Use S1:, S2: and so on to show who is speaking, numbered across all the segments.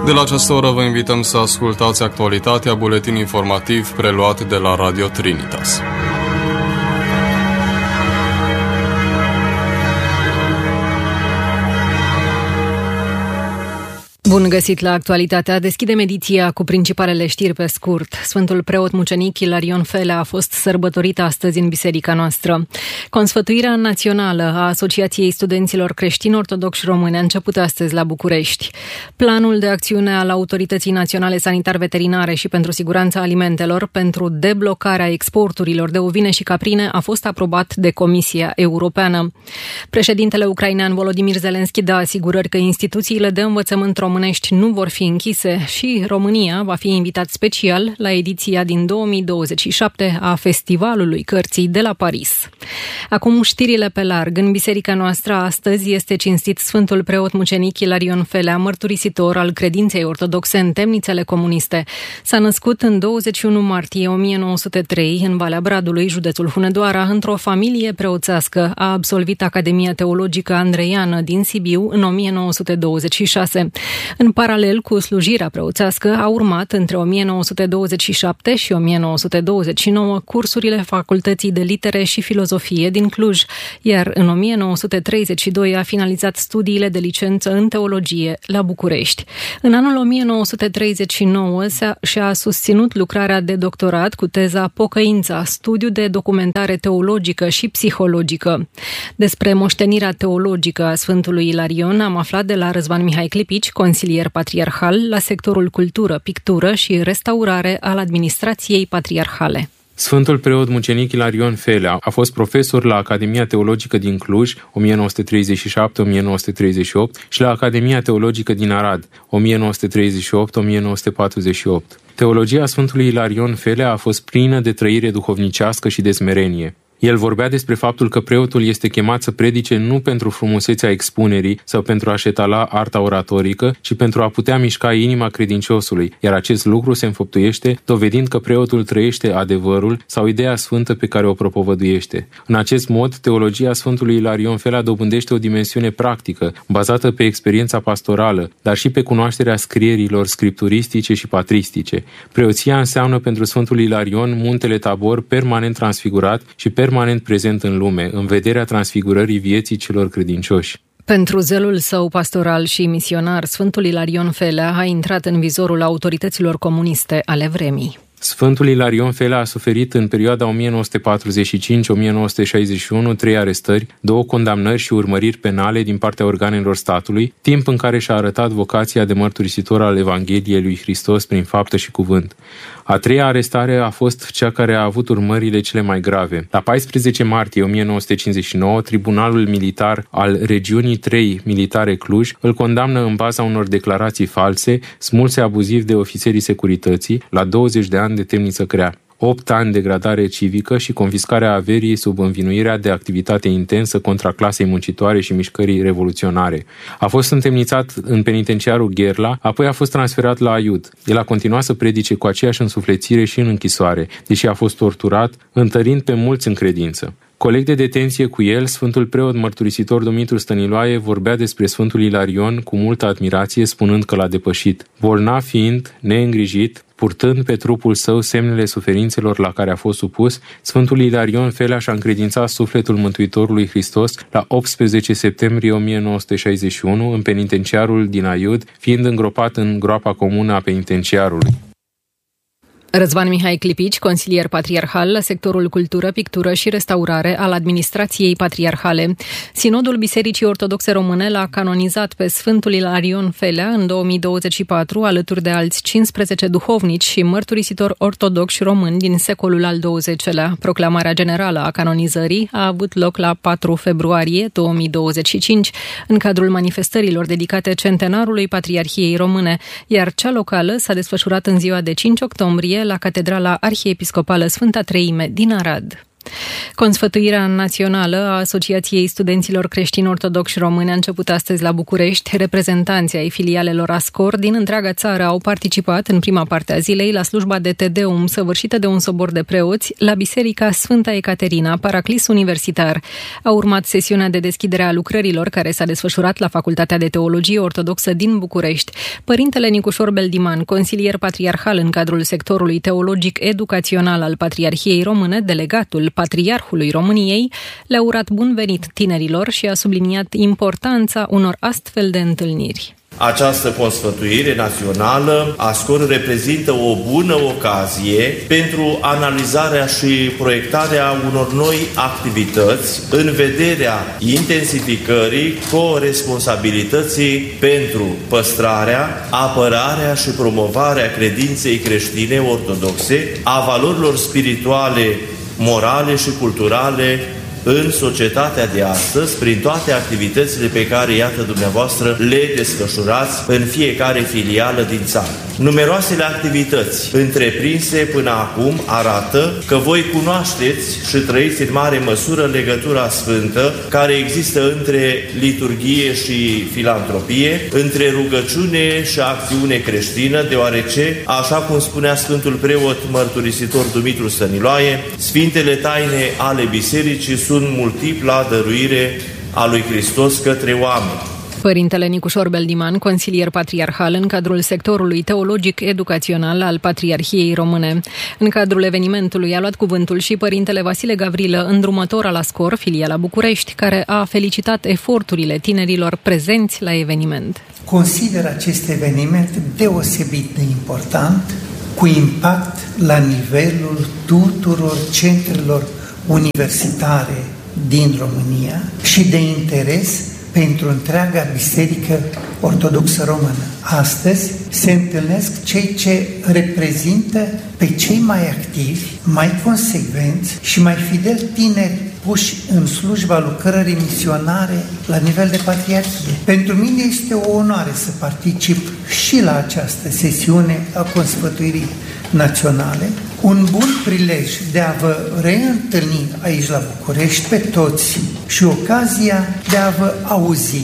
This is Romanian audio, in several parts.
S1: De la această oră vă invităm să ascultați actualitatea, buletin informativ preluat de la Radio Trinitas.
S2: Bun găsit la actualitatea. Deschidem ediția cu principalele știri pe scurt. Sfântul preot mucenic Ilarion Felea a fost sărbătorit astăzi în biserica noastră. Consfătuirea națională a Asociației Studenților Creștini Ortodoxi Români a început astăzi la București. Planul de acțiune al Autorității Naționale Sanitar-Veterinare și pentru Siguranța Alimentelor pentru deblocarea exporturilor de ovine și caprine a fost aprobat de Comisia Europeană. Președintele ucrainean Volodymyr Zelensky dă asigurări că instituțiile de învățământ românești nu vor fi închise și România va fi invitat special la ediția din 2027 a Festivalului Cărții de la Paris. Acum știrile pe larg. În biserica noastră astăzi este cinstit Sfântul preot mucenic Ilarion Felea, mărturisitor al credinței ortodoxe în temnițele comuniste. S-a născut în 21 martie 1903 în Valea Bradului, județul Hunedoara, într-o familie preoțească. A absolvit Academia Teologică Andreiană din Sibiu în 1926. În paralel cu slujirea preoțească, a urmat între 1927 și 1929 cursurile Facultății de Litere și Filozofie din Cluj, iar în 1932 a finalizat studiile de licență în teologie la București. În anul 1939 și-a susținut lucrarea de doctorat cu teza Pocăința, studiu de documentare teologică și psihologică. Despre moștenirea teologică a Sfântului Ilarion am aflat de la Răzvan Mihai Clipici, consilier patriarhal la sectorul cultură, pictură și restaurare al administrației patriarhale.
S3: Sfântul preot mucenic Ilarion Felea a fost profesor la Academia Teologică din Cluj, 1937-1938, și la Academia Teologică din Arad, 1938-1948. Teologia Sfântului Ilarion Felea a fost plină de trăire duhovnicească și de smerenie. El vorbea despre faptul că preotul este chemat să predice nu pentru frumusețea expunerii sau pentru a-și etala arta oratorică, ci pentru a putea mișca inima credinciosului, iar acest lucru se înfăptuiește dovedind că preotul trăiește adevărul sau ideea sfântă pe care o propovăduiește. În acest mod, teologia Sfântului Ilarion Felea dobândește o dimensiune practică, bazată pe experiența pastorală, dar și pe cunoașterea scrierilor scripturistice și patristice. Preoția înseamnă pentru Sfântul Ilarion muntele Tabor permanent transfigurat și permanent prezent în lume, în vederea transfigurării vieții celor credincioși.
S2: Pentru zelul său pastoral și misionar, Sfântul Ilarion Felea a intrat în vizorul autorităților comuniste ale vremii.
S3: Sfântul Ilarion Felea a suferit în perioada 1945-1961 3 arestări, 2 condamnări și urmăriri penale din partea organelor statului, timp în care și-a arătat vocația de mărturisitor al Evangheliei lui Hristos prin faptă și cuvânt. A 3-a arestare a fost cea care a avut urmările cele mai grave. La 14 martie 1959, Tribunalul Militar al Regiunii 3 Militare Cluj îl condamnă în baza unor declarații false, smulse abuziv de ofițerii securității, la 20 de ani de temniță grea, 8 ani de gradare civică și confiscarea averii sub învinuirea de activitate intensă contra clasei muncitoare și mișcării revoluționare. A fost întemnițat în penitenciarul Gherla, apoi a fost transferat la Aiud. El a continuat să predice cu aceeași însuflețire și în închisoare, deși a fost torturat, întărind pe mulți în credință. Coleg de detenție cu el, Sfântul preot mărturisitor Dumitru Stăniloae vorbea despre Sfântul Ilarion cu multă admirație, spunând că l-a depășit. Bolnav fiind, neîngrijit, purtând pe trupul său semnele suferințelor la care a fost supus, Sfântul Ilarion Felea și-a încredințat sufletul Mântuitorului Hristos la 18 septembrie 1961 în penitenciarul din Aiud, fiind îngropat în groapa comună a penitenciarului.
S2: Răzvan Mihai Clipici, consilier patriarhal la sectorul cultură, pictură și restaurare al administrației patriarhale. Sinodul Bisericii Ortodoxe Române l-a canonizat pe Sfântul Ilarion Felea în 2024, alături de alți 15 duhovnici și mărturisitori ortodoxi români din secolul al XX-lea. Proclamarea generală a canonizării a avut loc la 4 februarie 2025, în cadrul manifestărilor dedicate centenarului Patriarhiei Române, iar cea locală s-a desfășurat în ziua de 5 octombrie la Catedrala Arhiepiscopală Sfânta Treime din Arad. Consfătuirea națională a Asociației Studenților Creștini Ortodoxi Români a început astăzi la București. Reprezentanții ai filialelor ASCOR din întreaga țară au participat în prima parte a zilei la slujba de Te Deum săvârșită de un sobor de preoți la Biserica Sfânta Ecaterina, Paraclis Universitar. A urmat sesiunea de deschidere a lucrărilor care s-a desfășurat la Facultatea de Teologie Ortodoxă din București. Părintele Nicușor Beldiman, consilier patriarhal în cadrul sectorului teologic educațional al Patriarhiei Române, delegatul Patriarhului României, le-a urat bun venit tinerilor și a subliniat importanța unor astfel de întâlniri.
S4: Această consfătuire națională ASCOR reprezintă o bună ocazie pentru analizarea și proiectarea unor noi activități în vederea intensificării coresponsabilității pentru păstrarea, apărarea și promovarea credinței creștine ortodoxe, a valorilor spirituale, morale și culturale în societatea de astăzi, prin toate activitățile pe care, iată, dumneavoastră le desfășurați în fiecare filială din țară. Numeroasele activități întreprinse până acum arată că voi cunoașteți și trăiți în mare măsură legătura sfântă care există între liturghie și filantropie, între rugăciune și acțiune creștină, deoarece, așa cum spunea Sfântul Preot Mărturisitor Dumitru Stăniloae, Sfintele taine ale Bisericii sunt multipla dăruire a lui Hristos către oameni.
S2: Părintele Nicușor Beldiman, consilier patriarhal în cadrul sectorului teologic educațional al Patriarhiei Române. În cadrul evenimentului a luat cuvântul și părintele Vasile Gavrilă, îndrumător al ASCOR, filiala București, care a felicitat eforturile tinerilor prezenți la eveniment.
S5: Consider acest eveniment deosebit de important, cu impact la nivelul tuturor centrelor universitare din România și de interes pentru întreaga Biserică Ortodoxă Română. Astăzi se întâlnesc cei ce reprezintă pe cei mai activi, mai consecvenți și mai fideli tineri puși în slujba lucrării misionare la nivel de patriarhie. Pentru mine este o onoare să particip și la această sesiune a consfătuirii naționale, un bun prilej de a vă reîntâlni aici la București pe toți și ocazia de a vă auzi,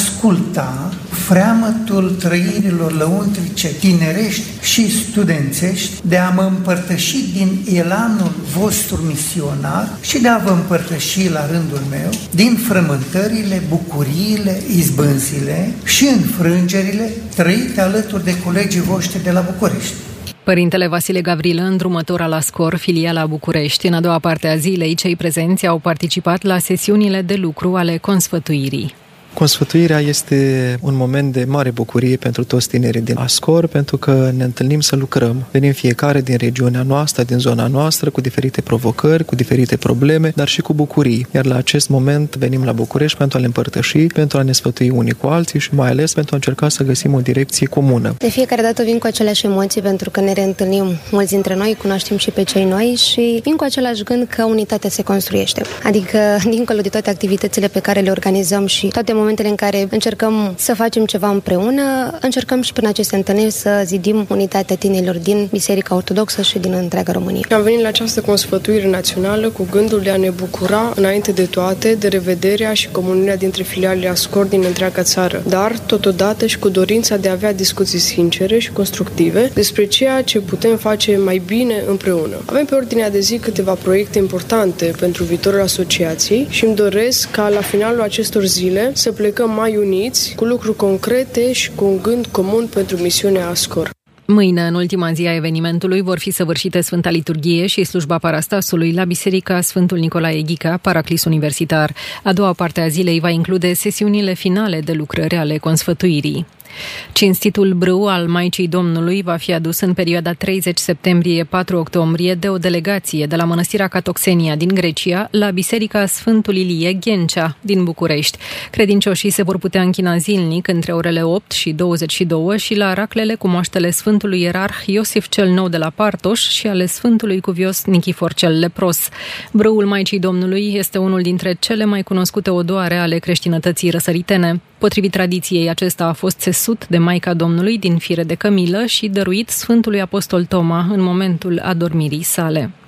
S5: asculta freamătul trăirilor lăuntrice tinerești și studențești, de a mă împărtăși din elanul vostru misionar și de a vă împărtăși la rândul meu din frământările, bucuriile, izbânzile și înfrângerile trăite alături de colegii voștri de la București.
S2: Părintele Vasile Gavrilă, îndrumător al ASCOR, filiala București. În a doua parte a zilei, cei prezenți au participat la sesiunile de lucru ale consfătuirii.
S6: Consfătuirea este un moment de mare bucurie pentru toți tinerii din ASCOR, pentru că ne întâlnim să lucrăm. Venim fiecare din regiunea noastră, din zona noastră, cu diferite provocări, cu diferite probleme, dar și cu bucurii. Iar la acest moment venim la București pentru a le împărtăși, pentru a ne sfătui unii cu alții și mai ales pentru a încerca să găsim o direcție comună.
S7: De fiecare dată vin cu aceleași emoții, pentru că ne reîntâlnim mulți dintre noi, cunoaștem și pe cei noi și vin cu același gând că unitatea se construiește. Adică, dincolo de toate activitățile pe care le organizăm și toate momentele în care încercăm să facem ceva împreună, încercăm și prin aceste întâlniri să zidim unitatea tinerilor din Biserica Ortodoxă și din întreaga Românie.
S8: Am venit la această consfătuire națională cu gândul de a ne bucura, înainte de toate, de revederea și comuniunea dintre filialele ASCOR din întreaga țară, dar totodată și cu dorința de a avea discuții sincere și constructive despre ceea ce putem face mai bine împreună. Avem pe ordinea de zi câteva proiecte importante pentru viitorul asociației și îmi doresc ca la finalul acestor zile să plecăm mai uniți, cu lucruri concrete și cu un gând comun pentru misiunea ASCOR.
S2: Mâine, în ultima zi a evenimentului, vor fi săvârșite Sfânta Liturghie și slujba Parastasului la Biserica Sfântul Nicolae Ghica, Paraclis Universitar. A doua parte a zilei va include sesiunile finale de lucrări ale consfătuirii. Cinstitul brâu al Maicii Domnului va fi adus în perioada 30 septembrie-4 octombrie de o delegație de la Mănăstirea Catoxenia din Grecia la Biserica Sfântul Ilie Ghencea din București. Credincioșii se vor putea închina zilnic între orele 8 și 22 și la raclele cu moaștele Sfântului Ierarh Iosif cel Nou de la Partoș și ale Sfântului Cuvios Nichifor cel Lepros. Brâul Maicii Domnului este unul dintre cele mai cunoscute odoare ale creștinătății răsăritene. Potrivit tradiției, acesta a fost țesut de Maica Domnului din fire de cămilă și dăruit Sfântului Apostol Toma în momentul adormirii sale.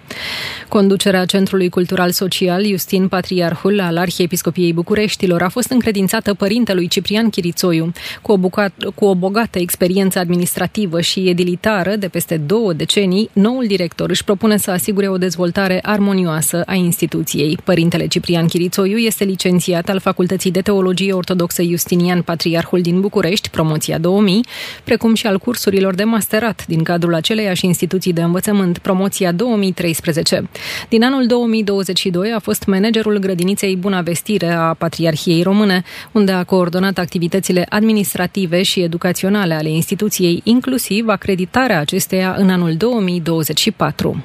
S2: Conducerea Centrului Cultural Social Iustin Patriarhul al Arhiepiscopiei Bucureștilor a fost încredințată părintelui Ciprian Chirițoiu. Cu o bogată experiență administrativă și edilitară de peste 2 decenii, noul director își propune să asigure o dezvoltare armonioasă a instituției. Părintele Ciprian Chirițoiu este licențiat al Facultății de Teologie Ortodoxă Justinian Patriarhul din București, promoția 2000, precum și al cursurilor de masterat din cadrul aceleiași instituții de învățământ, promoția 2013. Din anul 2022 a fost managerul grădiniței Bunavestire a Patriarhiei Române, unde a coordonat activitățile administrative și educaționale ale instituției, inclusiv acreditarea acesteia în anul 2024.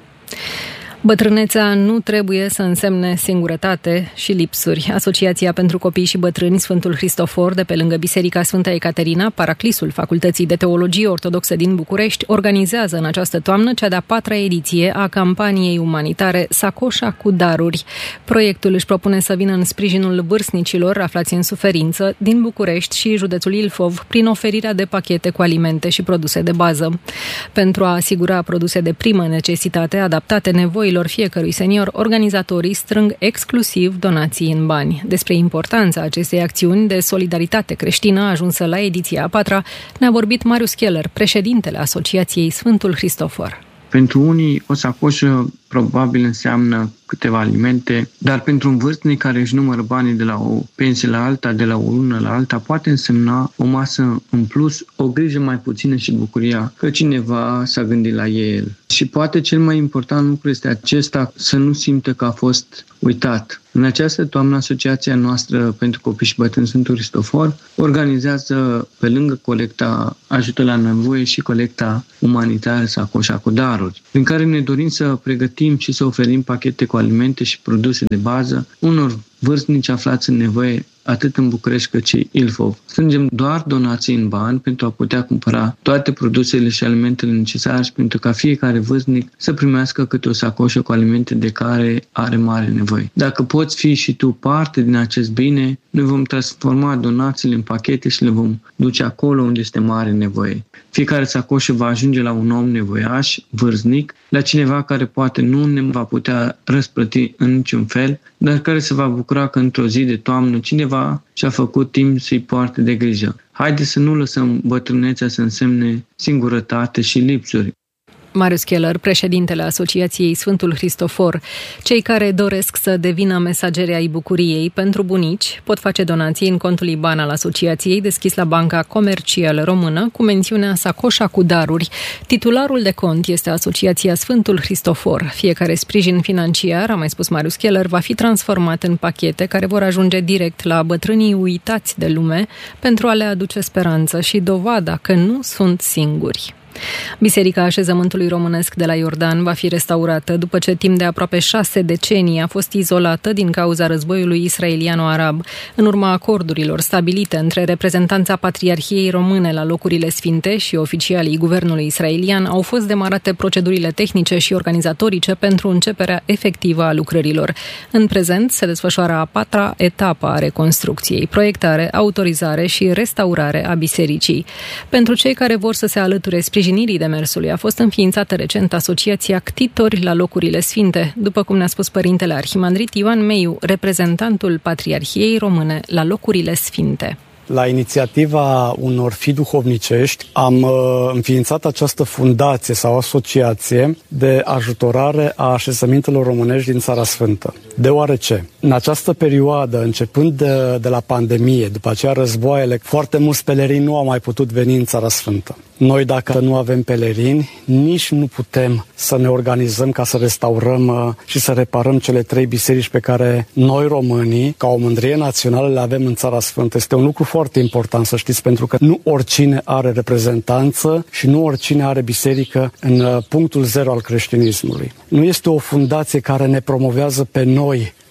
S2: Bătrânețea nu trebuie să însemne singurătate și lipsuri. Asociația pentru Copii și Bătrâni Sfântul Hristofor, de pe lângă Biserica Sfânta Ecaterina, paraclisul Facultății de Teologie Ortodoxă din București, organizează în această toamnă cea de-a 4-a ediție a campaniei umanitare Sacoșa cu daruri. Proiectul își propune să vină în sprijinul vârstnicilor aflați în suferință din București și județul Ilfov, prin oferirea de pachete cu alimente și produse de bază. Pentru a asigura produse de primă necesitate adaptate nevoilor fiecărui senior, organizatorii strâng exclusiv donații în bani. Despre importanța acestei acțiuni de solidaritate creștină ajunsă la ediția a 4-a ne-a vorbit Marius Keller, președintele Asociației Sfântul Hristofor.
S9: Pentru unii, o sacoșă probabil înseamnă câteva alimente, dar pentru un vârstnic care își numără banii de la o pensie la alta, de la o lună la alta, poate însemna o masă în plus, o grijă mai puțină și bucuria că cineva s-a gândit la el. Și poate cel mai important lucru este acesta, să nu simtă că a fost uitat. În această toamnă, Asociația noastră pentru Copii și Bătrâni Sfântul Hristofor organizează, pe lângă colecta ajută la nevoie, și colecta umanitară Sacoșa cu daruri, prin care ne dorim să pregătim și să oferim pachete cu alimente și produse de bază unor vârstnici aflați în nevoie atât în București cât și Ilfov. Strângem doar donații în bani pentru a putea cumpăra toate produsele și alimentele necesare și pentru ca fiecare vârstnic să primească câte o sacoșă cu alimente de care are mare nevoie. Dacă poți fi și tu parte din acest bine, noi vom transforma donațiile în pachete și le vom duce acolo unde este mare nevoie. Fiecare sacoșă va ajunge la un om nevoiaș, vârstnic, la cineva care poate nu ne va putea răsplăti în niciun fel, dar care se va bucura că într-o zi de toamnă cineva și-a făcut timp să-i poarte de grijă. Haideți să nu lăsăm bătrânețea să însemne singurătate și lipsuri.
S2: Marius Keller, președintele Asociației Sfântul Hristofor. Cei care doresc să devină mesageri ai bucuriei pentru bunici pot face donații în contul IBAN al Asociației, deschis la Banca Comercială Română, cu mențiunea Sacoșa cu daruri. Titularul de cont este Asociația Sfântul Hristofor. Fiecare sprijin financiar, a mai spus Marius Keller, va fi transformat în pachete care vor ajunge direct la bătrânii uitați de lume pentru a le aduce speranță și dovada că nu sunt singuri. Biserica Așezământului Românesc de la Iordan va fi restaurată după ce timp de aproape 6 decenii a fost izolată din cauza războiului israeliano-arab. În urma acordurilor stabilite între reprezentanța Patriarhiei Române la locurile sfinte și oficialii guvernului israelian, au fost demarate procedurile tehnice și organizatorice pentru începerea efectivă a lucrărilor. În prezent se desfășoară a 4-a etapă a reconstrucției: proiectare, autorizare și restaurare a bisericii. Pentru cei care vor să se alăture sprijinirii demersului, a fost înființată recent Asociația Ctitori la locurile sfinte, după cum ne-a spus părintele arhimandrit Ioan Meiu, reprezentantul Patriarhiei Române la locurile sfinte.
S10: La inițiativa unor fii duhovnicești am înființat această fundație sau asociație de ajutorare a așezămintelor românești din Țara Sfântă. Deoarece, în această perioadă, începând de la pandemie, după aceea războaiele, foarte mulți pelerini nu au mai putut veni în Țara Sfântă. Noi, dacă nu avem pelerini, nici nu putem să ne organizăm ca să restaurăm și să reparăm cele 3 biserici pe care noi, românii, ca o mândrie națională, le avem în Țara Sfântă. Este un lucru foarte important, să știți, pentru că nu oricine are reprezentanță și nu oricine are biserică în punctul zero al creștinismului. Nu este o fundație care ne promovează pe noi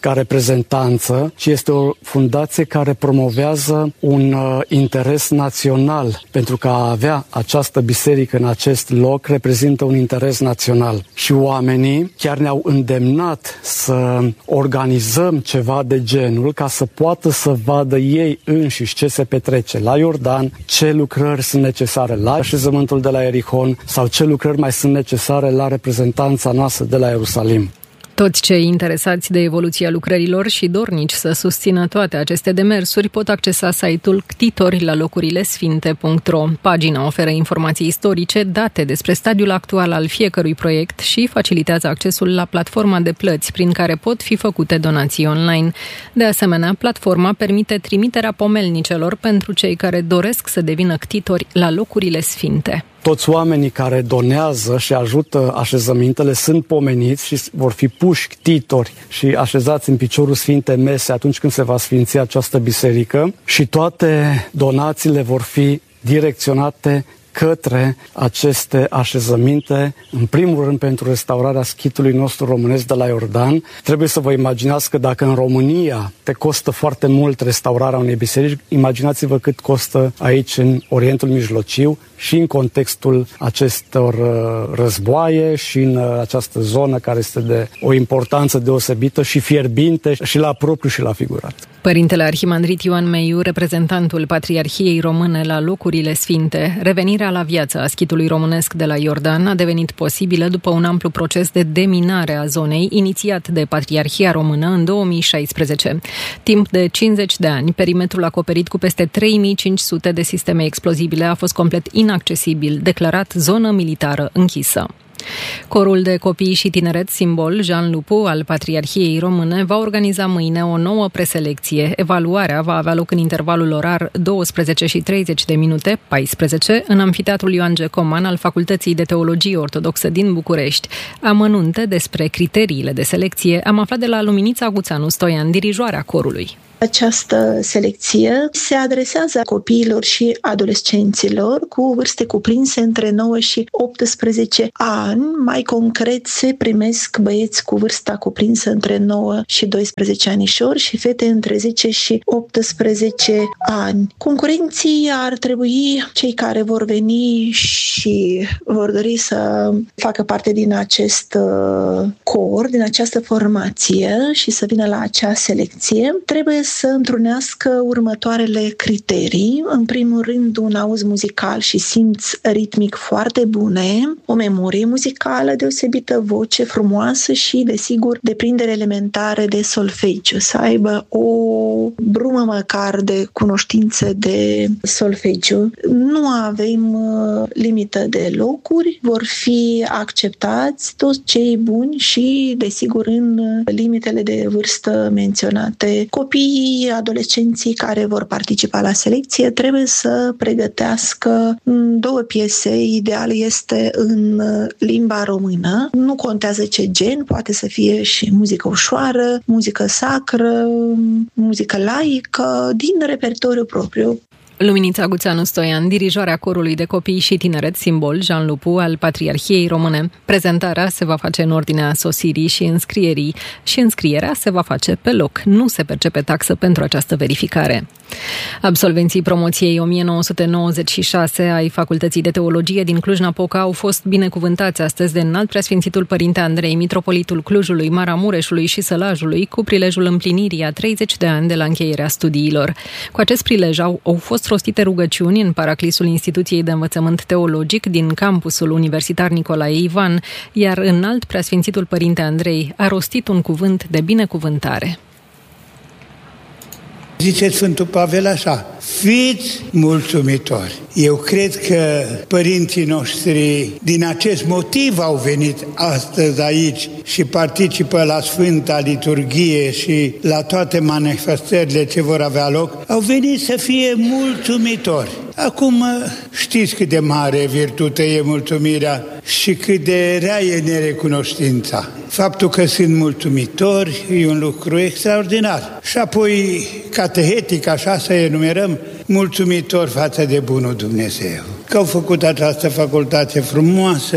S10: ca reprezentanță, ci este o fundație care promovează un interes național, pentru că a avea această biserică în acest loc reprezintă un interes național. Și oamenii chiar ne-au îndemnat să organizăm ceva de genul ca să poată să vadă ei înșiși ce se petrece la Iordan, ce lucrări sunt necesare la așezământul de la Ierihon sau ce lucrări mai sunt necesare la reprezentanța noastră de la Ierusalim.
S2: Toți cei interesați de evoluția lucrărilor și dornici să susțină toate aceste demersuri pot accesa site-ul ctitorilaLocurilesfinte.ro. Pagina oferă informații istorice, date despre stadiul actual al fiecărui proiect și facilitează accesul la platforma de plăți prin care pot fi făcute donații online. De asemenea, platforma permite trimiterea pomelnicelor pentru cei care doresc să devină ctitori la locurile sfinte.
S10: Toți oamenii care donează și ajută așezămintele sunt pomeniți și vor fi puși ctitori și așezați în piciorul Sfintei Mese atunci când se va sfinți această biserică și toate donațiile vor fi direcționate către aceste așezăminte, în primul rând pentru restaurarea schitului nostru românesc de la Iordan. Trebuie să vă imaginați că dacă în România te costă foarte mult restaurarea unei biserici, imaginați-vă cât costă aici în Orientul Mijlociu și în contextul acestor războaie și în această zonă care este de o importanță deosebită și fierbinte și la propriu și la figurat.
S2: Părintele Arhimandrit Ioan Meiu, reprezentantul Patriarhiei Române la locurile sfinte, revenirea la viață a schitului românesc de la Iordan a devenit posibilă după un amplu proces de deminare a zonei inițiat de Patriarhia Română în 2016. Timp de 50 de ani, perimetrul acoperit cu peste 3500 de sisteme explozibile a fost complet inaccesibil, declarat zonă militară închisă. Corul de copii și tineret simbol Jean Lupu al Patriarhiei Române va organiza mâine o nouă preselecție. Evaluarea va avea loc în intervalul orar 12:30 14 în Amfiteatrul Ioan G. Coman al Facultății de Teologie Ortodoxă din București. Amănunte despre criteriile de selecție am aflat de la Luminița Guțanu Stoian, dirijoarea corului.
S11: Această selecție se adresează copiilor și adolescenților cu vârste cuprinse între 9 și 18 ani. Mai concret, se primesc băieți cu vârsta cuprinsă între 9 și 12 anișori și fete între 10 și 18 ani. Concurenții ar trebui cei care vor veni și vor dori să facă parte din acest cor, din această formație și să vină la acea selecție. Trebuie să întrunească următoarele criterii. În primul rând, un auz muzical și simț ritmic foarte bune, o memorie muzicală deosebită, voce frumoasă și, desigur, deprindere elementare de solfegiu, să aibă o brumă măcar de cunoștințe de solfegiu. Nu avem limită de locuri, vor fi acceptați toți cei buni și, desigur, în limitele de vârstă menționate. Copiii, adolescenții care vor participa la selecție trebuie să pregătească 2 piese, ideal este în limba română. Nu contează ce gen, poate să fie și muzică ușoară, muzică sacră, muzică laică, din repertoriu propriu.
S2: Luminița Guțanu Stoian, dirijoarea corului de copii și tineret simbol Jean Lupu al Patriarhiei Române. Prezentarea se va face în ordinea sosirii și înscrierii și înscrierea se va face pe loc. Nu se percepe taxă pentru această verificare. Absolvenții promoției 1996 ai Facultății de Teologie din Cluj-Napoca au fost binecuvântați astăzi de Înalt Preasfințitul Părinte Andrei, mitropolitul Clujului, Maramureșului și Sălajului, cu prilejul împlinirii a 30 de ani de la încheierea studiilor. Cu acest prilej au fost rostite rugăciuni în paraclisul Instituției de Învățământ Teologic din campusul Universitar Nicolae Ivan, iar Înalt Preasfințitul Părinte Andrei a rostit un cuvânt de binecuvântare.
S12: Zice Sfântul Pavel așa: fiți mulțumitori. Eu cred că părinții noștri din acest motiv au venit astăzi aici și participă la Sfânta Liturghie și la toate manifestările ce vor avea loc. Au venit să fie mulțumitori. Acum știți cât de mare virtute e mulțumirea și cât de rea e nerecunoștința. Faptul că sunt mulțumitori e un lucru extraordinar. Și apoi, catehetic, așa să enumerăm, mulțumitori față de bunul Dumnezeu, că au făcut această facultate frumoasă,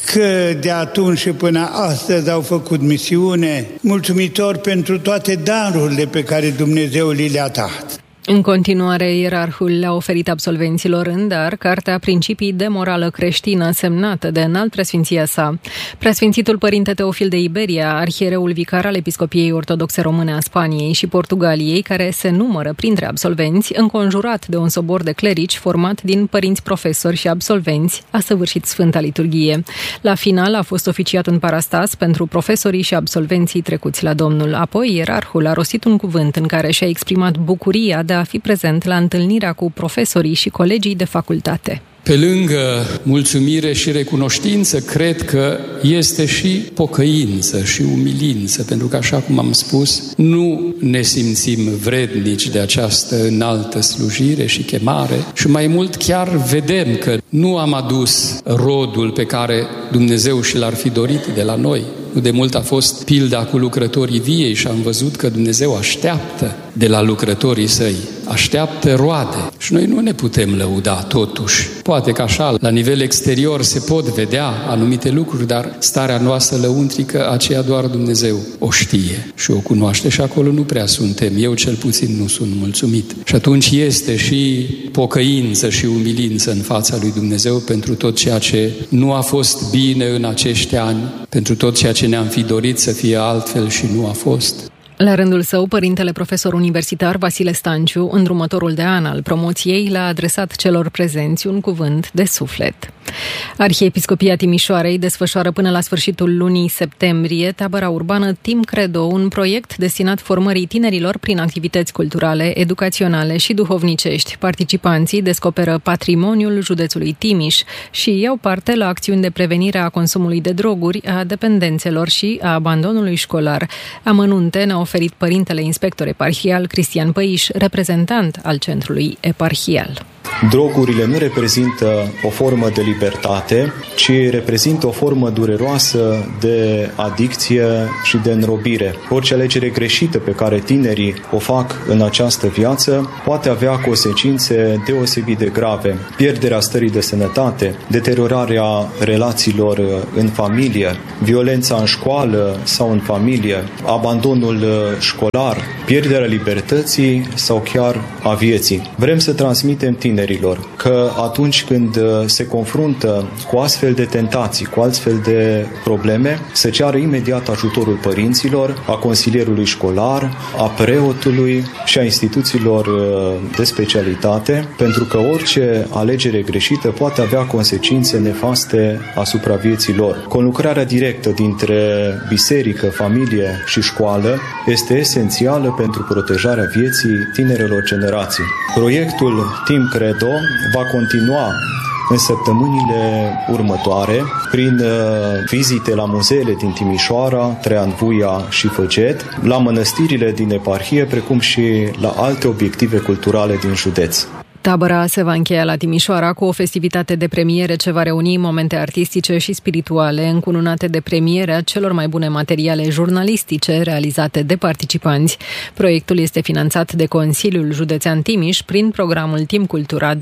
S12: că de atunci și până astăzi au făcut misiune, mulțumitori pentru toate darurile pe care Dumnezeu le-a dat.
S2: În continuare, ierarhul le-a oferit absolvenților în dar cartea Principii de morală creștină, semnată de Înalt Preasfinția sa. Preasfințitul Părinte Teofil de Iberia, arhiereul vicar al Episcopiei Ortodoxe Române a Spaniei și Portugaliei, care se numără printre absolvenți, înconjurat de un sobor de clerici format din părinți profesori și absolvenți, a săvârșit Sfânta Liturghie. La final a fost oficiat un parastas pentru profesorii și absolvenții trecuți la Domnul. Apoi, ierarhul a rostit un cuvânt în care și-a exprimat bucuria de a fi prezent la întâlnirea cu profesorii și colegii de facultate.
S13: Pe lângă mulțumire și recunoștință, cred că este și pocăință și umilință, pentru că, așa cum am spus, nu ne simțim vrednici de această înaltă slujire și chemare și mai mult chiar vedem că nu am adus rodul pe care Dumnezeu și l-ar fi dorit de la noi. Nu de mult a fost pilda cu lucrătorii viei și am văzut că Dumnezeu așteaptă de la lucrătorii săi, așteaptă roade și noi nu ne putem lăuda totuși. Poate că așa, la nivel exterior se pot vedea anumite lucruri, dar starea noastră lăuntrică, aceea doar Dumnezeu o știe și o cunoaște și acolo nu prea suntem. Eu cel puțin nu sunt mulțumit. Și atunci este și pocăință și umilință în fața lui Dumnezeu pentru tot ceea ce nu a fost bine în acești ani, pentru tot ceea ce ne-am fi dorit să fie altfel și nu a fost.
S2: La rândul său, părintele profesor universitar Vasile Stanciu, îndrumătorul de an al promoției, le-a adresat celor prezenți un cuvânt de suflet. Arhiepiscopia Timișoarei desfășoară până la sfârșitul lunii septembrie tabăra urbană Team Credo, un proiect destinat formării tinerilor prin activități culturale, educaționale și duhovnicești. Participanții descoperă patrimoniul județului Timiș și iau parte la acțiuni de prevenire a consumului de droguri, a dependențelor și a abandonului școlar. Amănunte ne-a oferit părintele inspector eparhial Cristian Păiș, reprezentant al centrului eparhial.
S14: Drogurile nu reprezintă o formă de libertate, ci reprezintă o formă dureroasă de adicție și de înrobire. Orice alegere greșită pe care tinerii o fac în această viață poate avea consecințe deosebit de grave. Pierderea stării de sănătate, deteriorarea relațiilor în familie, violența în școală sau în familie, abandonul școlar, pierderea libertății sau chiar a vieții. Vrem să transmitem tinerilor că atunci când se confruntă cu astfel de tentații, cu astfel de probleme, să ceară imediat ajutorul părinților, a consilierului școlar, a preotului și a instituțiilor de specialitate, pentru că orice alegere greșită poate avea consecințe nefaste asupra vieții lor. Conlucrarea directă dintre biserică, familie și școală este esențială pentru protejarea vieții tinerelor generații. Proiectul Team Credo va continua în săptămânile următoare prin vizite la muzeele din Timișoara, Traian Vuia și Făget, la mănăstirile din eparhie, precum și la alte obiective culturale din județ.
S2: Tabăra se va încheia la Timișoara cu o festivitate de premiere ce va reuni momente artistice și spirituale încununate de premierea celor mai bune materiale jurnalistice realizate de participanți. Proiectul este finanțat de Consiliul Județean Timiș prin programul Timp Cultura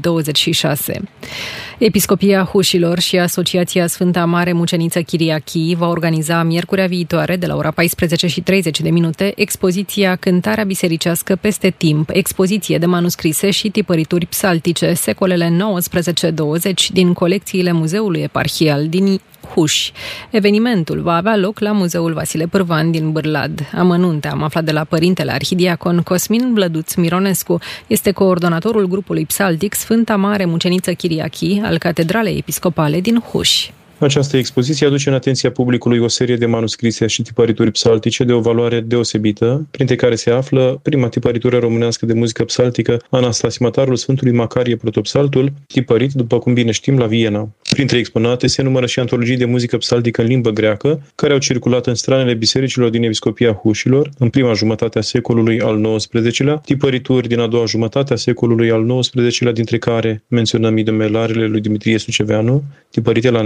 S2: 2026. Episcopia Hușilor și Asociația Sfânta Mare Muceniță Chiriachi va organiza miercurea viitoare de la ora 14:30 expoziția Cântarea bisericească peste timp, expoziție de manuscrise și tipărituri psaltice secolele 19-20 din colecțiile Muzeului Eparhial din Huși. Evenimentul va avea loc la Muzeul Vasile Pârvan din Bârlad. Amănunte am aflat de la părintele arhidiacon Cosmin Blăduț Mironescu. Este coordonatorul grupului psaltic Sfânta Mare Muceniță Chiriachi al Catedralei Episcopale din Huși.
S15: Această expoziție aduce în atenția publicului o serie de manuscrise și tipărituri psaltice de o valoare deosebită, printre care se află prima tipăritură românească de muzică psaltică, Anastasimatarul Sfântului Macarie Protopsaltul, tipărit, după cum bine știm, la Viena. Printre exponate se numără și antologii de muzică psaltică în limbă greacă, care au circulat în stranele bisericilor din Episcopia Hușilor, în prima jumătate a secolului al XIX-lea, tipărituri din a doua jumătate a secolului al XIX-lea, dintre care menționăm idomelarele lui Dimitrie Suceveanu, tipărite la Neam,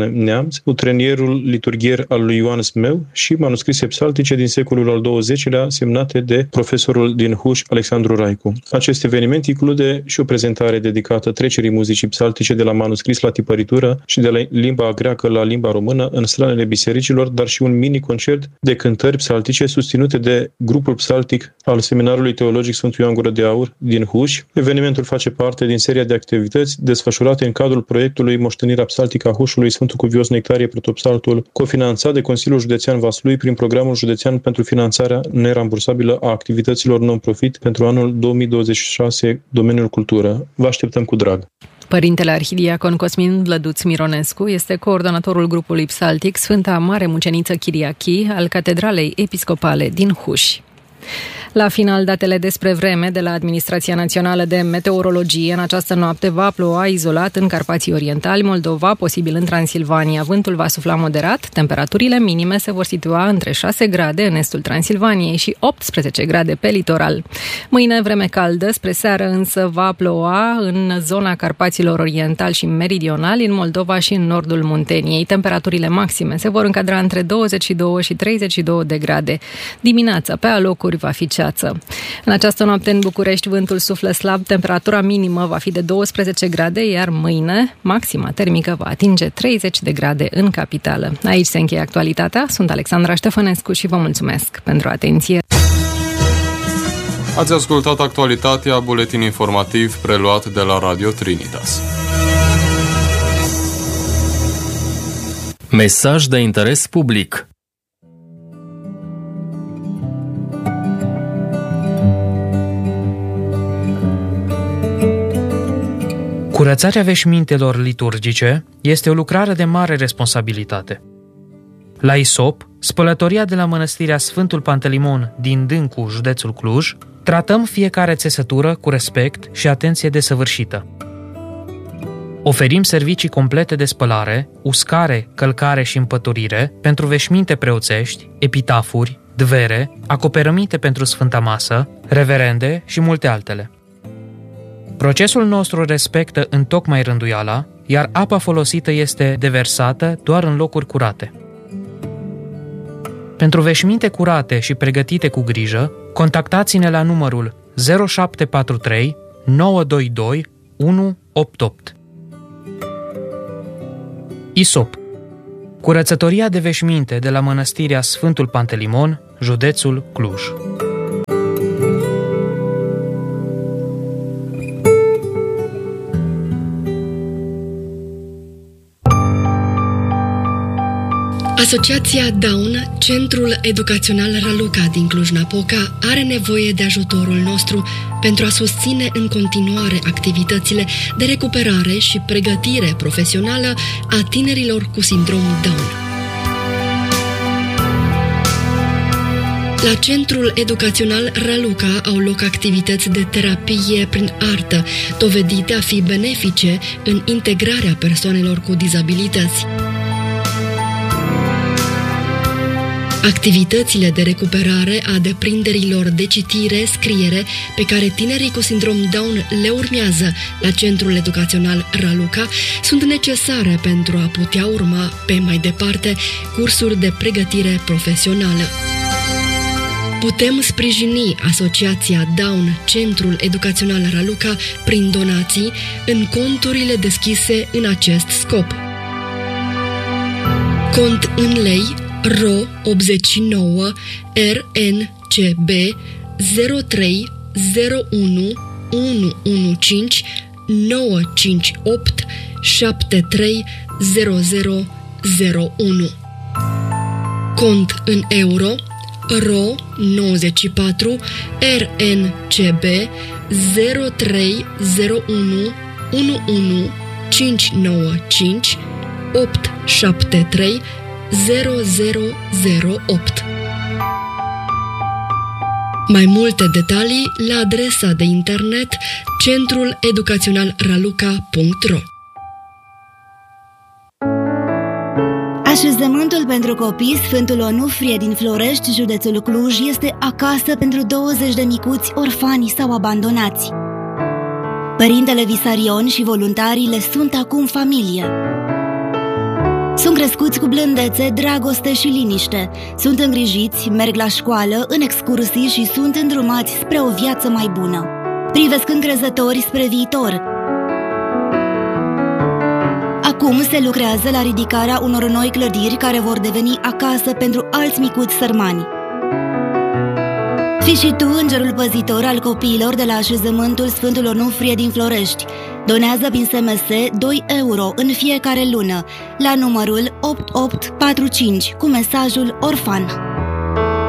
S15: Neamț, utrenierul liturghier al lui Ioan Zmeu și manuscrise psaltice din secolul al XX-lea semnate de profesorul din Huș, Alexandru Raicu. Acest eveniment include și o prezentare dedicată trecerii muzicii psaltice de la manuscris la tipăritură și de la limba greacă la limba română în slanele bisericilor, dar și un mini-concert de cântări psaltice susținute de grupul psaltic al Seminarului Teologic Sfântul Ioan Gură de Aur din Huș. Evenimentul face parte din seria de activități desfășurate în cadrul proiectului Moștenirea psaltică a Hușului Sfântul Cuvios Nectarie Protopsaltul, cofinanțat de Consiliul Județean Vaslui prin Programul Județean pentru finanțarea nerambursabilă a activităților non-profit pentru anul 2026, domeniul cultură. Vă așteptăm cu drag!
S2: Părintele arhidiacon Cosmin Vlăduț Mironescu este coordonatorul grupului psaltic Sfânta Mare Muceniță Chiriachi al Catedralei Episcopale din Huș. La final, datele despre vreme de la Administrația Națională de Meteorologie. În această noapte va ploua izolat în Carpații Orientali, Moldova, posibil în Transilvania. Vântul va sufla moderat, temperaturile minime se vor situa între 6 grade în estul Transilvaniei și 18 grade pe litoral. Mâine vreme caldă, spre seară însă va ploua în zona Carpaților Orientali și Meridionali, în Moldova și în nordul Munteniei. Temperaturile maxime se vor încadra între 22 și 32 de grade. Dimineața, pe alocuri, va fi ceață. În această noapte în București vântul suflă slab, temperatura minimă va fi de 12 grade, iar mâine maxima termică va atinge 30 de grade în capitală. Aici se încheie actualitatea. Sunt Alexandra Ștefănescu și vă mulțumesc pentru atenție.
S1: Ați ascultat actualitatea, buletin informativ preluat de la Radio Trinitas.
S16: Mesaj de interes public.
S17: Curățarea veșmintelor liturgice este o lucrare de mare responsabilitate. La Isop, spălătoria de la mănăstirea Sfântul Pantelimon din Dâncu, județul Cluj, tratăm fiecare țesătură cu respect și atenție desăvârșită. Oferim servicii complete de spălare, uscare, călcare și împăturire pentru veșminte preoțești, epitafuri, dvere, acoperăminte pentru Sfânta Masă, reverende și multe altele. Procesul nostru respectă întocmai rânduiala, iar apa folosită este deversată doar în locuri curate. Pentru veșminte curate și pregătite cu grijă, contactați-ne la numărul 0743 922 188. Isop. Curățătoria de veșminte de la mănăstirea Sfântul Pantelimon, județul Cluj.
S18: Asociația Daun, Centrul Educațional Raluca din Cluj-Napoca, are nevoie de ajutorul nostru pentru a susține în continuare activitățile de recuperare și pregătire profesională a tinerilor cu sindrom Down. La Centrul Educațional Raluca au loc activități de terapie prin artă, dovedite a fi benefice în integrarea persoanelor cu dizabilități. Activitățile de recuperare a deprinderilor de citire, scriere, pe care tinerii cu sindrom Down le urmează la Centrul Educațional Raluca, sunt necesare pentru a putea urma pe mai departe cursuri de pregătire profesională. Putem sprijini Asociația Down, Centrul Educațional Raluca, prin donații în conturile deschise în acest scop. Cont în lei RO 89 RNCB 0301 115 958 730001. Cont în euro RO 94 RNCB 0301 11595 873 0008. Mai multe detalii la adresa de internet centruleducaționalraluca.ro.
S19: Așezământul pentru copii Sfântul Onufrie din Florești, județul Cluj, este acasă pentru 20 de micuți orfani sau abandonați. Părintele Visarion și voluntarii le sunt acum familie. Sunt crescuți cu blândețe, dragoste și liniște. Sunt îngrijiți, merg la școală, în excursii și sunt îndrumați spre o viață mai bună. Privesc încrezători spre viitor. Acum se lucrează la ridicarea unor noi clădiri care vor deveni acasă pentru alți micuți sărmani. Fii și tu îngerul păzitor al copiilor de la așezământul Sfântul Onufrie din Florești. Donează prin SMS 2 euro în fiecare lună la numărul 8845 cu mesajul Orfan.